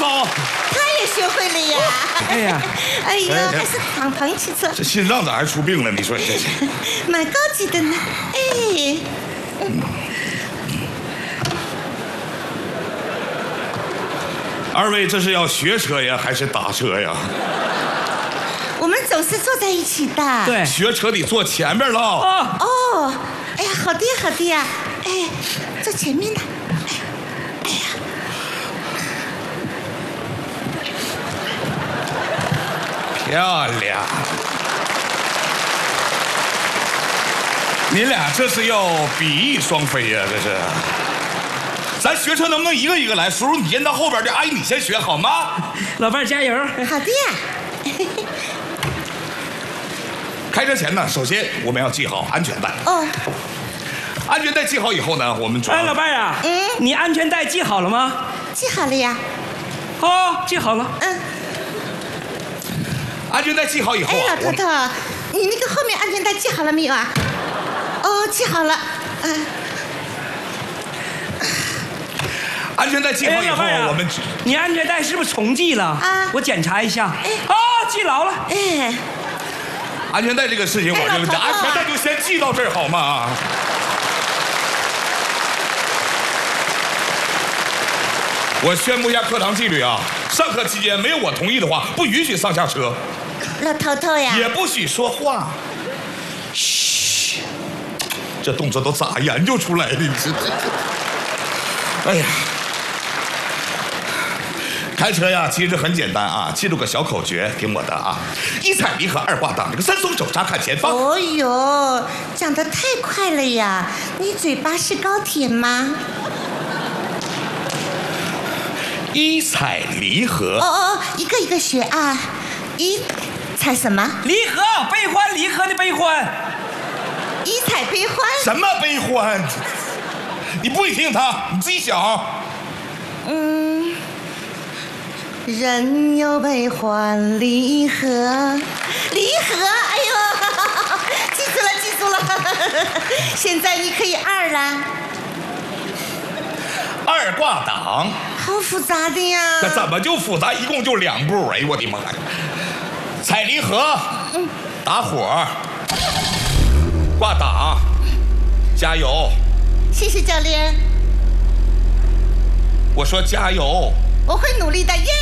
好。 他也学会了呀。 哎呀， 哎呦，还是敞篷汽车， 这心脏咋还出病了？你说这是？ 蛮高级的呢。哎。 二位这是要学车呀，还是打车呀？ 我们总是坐在一起的。 对， 学车得坐前边了。 哦，哎呀，好的呀，好的呀，哎，坐前面的。哎呀， 漂亮！你俩这是要比翼双飞呀？这是。咱学车能不能一个一个来？叔叔，你先到后边去，阿姨你先学好吗？ 老伴儿加油！ 好的呀。 开车前呢，首先我们要系好安全带。 哦。 安全带系好以后呢，我们主要。 哎，老伴儿啊，你安全带系好了吗？ 系好了呀。 哦，系好了。 安全带系好以后啊。 哎，老头头，你那个后面安全带系好了没有啊？哦，系好了。 安全带系好以后，我们你安全带是不是重系了？啊，我检查一下。系牢了。 哎， 安全带这个事情，我认为安全带就先系到这儿好吗？我宣布一下课堂纪律啊！上课期间没有我同意的话，不允许上下车。 老头头呀， 也不许说话。嘘，这动作都咋研究出来的？你这，哎呀！开车呀，其实很简单啊，记住个小口诀，听我的啊：一踩离合，二挂档，这个三松手刹看前方。 哦呦，讲得太快了呀！你嘴巴是高铁吗？ 一踩离合。 哦，一个一个学啊。一踩什么？ 离合，悲欢离合的悲欢。 一踩悲欢。 什么悲欢？你不会听他，你自己想。 人有悲欢离合，离合，哎呦，记住了，记住了。现在你可以二了。 二挂档。 好复杂的呀。 这怎么就复杂？一共就2步，哎呦我的妈呀！踩离合，打火，挂档，加油。 谢谢教练。 我说加油。 我会努力的，耶！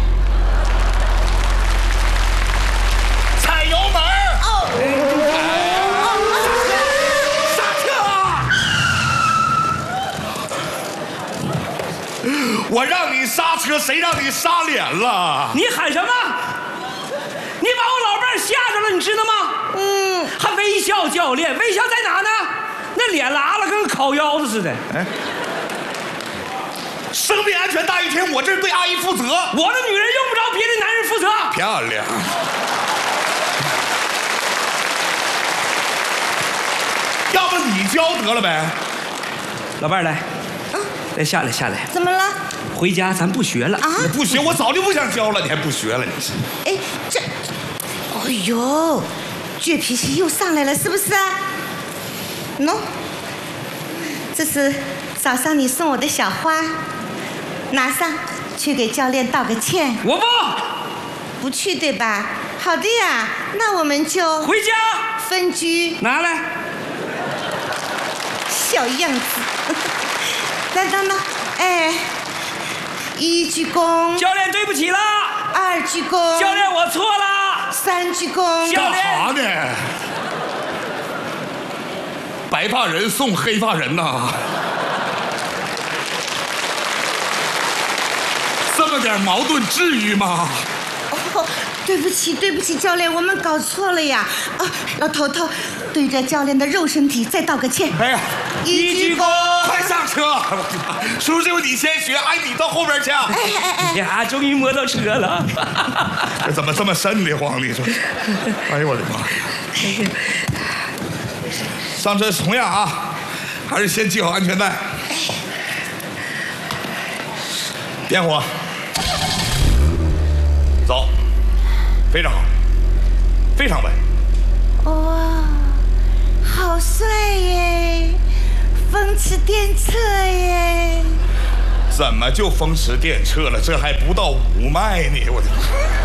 踩油门。刹车！我让你刹车，谁让你刹脸了？ 你喊什么？你把我老伴儿吓着了，你知道吗？还微笑教练，微笑在哪呢？那脸拉了跟烤腰子似的。 生命安全大于天，我这是对阿姨负责。 我的女人用不着别的男人负责。 漂亮。要不你教得了呗？ 老伴儿来，来下来下来。 怎么了？ 回家咱不学了啊！ 你不学，我早就不想教了，你还不学了？你是？ 哎，这，哎呦，倔脾气又上来了，是不是啊？喏，这是早上你送我的小花。拿上去给教练道个歉。 我不去对吧？好的呀，那我们就回家分居。 拿来， 小样子。等等等，哎，1鞠躬。 教练对不起了。 2鞠躬。 教练我错了。 3鞠躬。 干啥呢？白发人送黑发人呐。这么点矛盾至于吗？ 哦，对不起，对不起，教练，我们搞错了呀！啊，老头头，对着教练的肉身体再道个歉。 哎呀 ，1鞠躬， 快上车！叔叔，你先学，哎，你到后边去。 哎呀，终于摸到车了。 这怎么这么瘆得慌？你说？哎呦我的妈！上车同样啊，还是先系好安全带。点火。走，非常好，非常稳。 哇，好帅耶！风驰电掣耶！ 怎么就风驰电掣了？这还不到5迈呢！我的，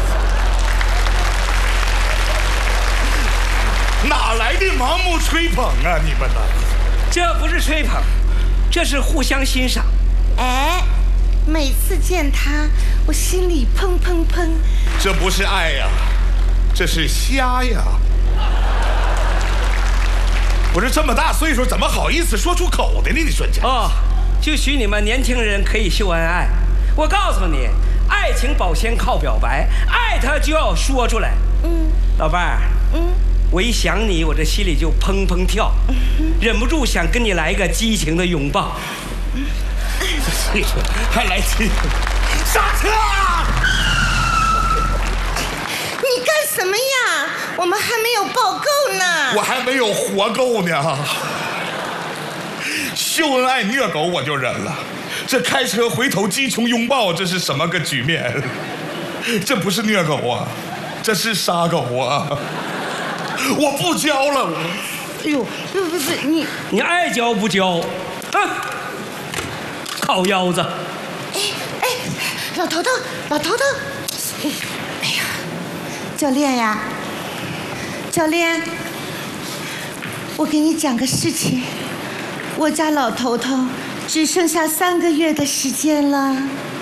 哪来的盲目吹捧啊？你们呢？ 这不是吹捧，这是互相欣赏。 哎，每次见他，我心里砰砰砰。 这不是爱呀，这是瞎呀！我这么大岁数，怎么好意思说出口的呢？你说这哦，就许你们年轻人可以秀恩爱。我告诉你，爱情保鲜靠表白，爱他就要说出来。老伴儿，我一想你，我这心里就砰砰跳，忍不住想跟你来一个激情的拥抱。 还来气，刹车！ 你干什么呀？我们还没有报够呢。 我还没有活够呢。秀恩爱虐狗我就忍了，这开车回头激情拥抱，这是什么个局面？这不是虐狗啊，这是杀狗啊！我不交了，我。 哎呦，不是你爱交不交？靠腰子。 哎，老头头，哎呀，教练呀，教练，我给你讲个事情，我家老头头只剩下3个月的时间了。